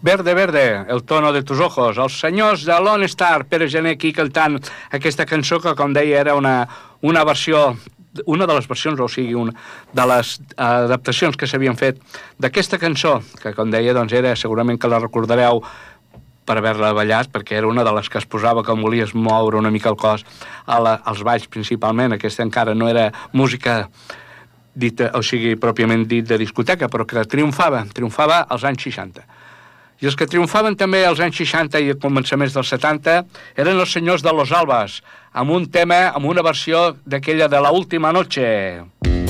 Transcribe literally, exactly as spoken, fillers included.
Verde, verde, el tono de tus ojos, els senyors de Lone Star, Pere Gené aquí cantant aquesta cançó que, com deia, era una, una versió, una de les versions, o sigui, una de les adaptacions que s'havien fet d'aquesta cançó, que, com deia, doncs era, segurament que la recordareu per haver-la ballat, perquè era una de les que es posava quan volies moure una mica el cos a la, als balls principalment. Aquesta encara no era música dita, o sigui, pròpiament dit de discoteca, però que triomfava, triomfava als anys seixanta. I els que triomfaven també als anys seixanta i a començaments dels setanta eren els senyors de Los Albas, amb un tema, amb una versió d'aquella de La Última Noche.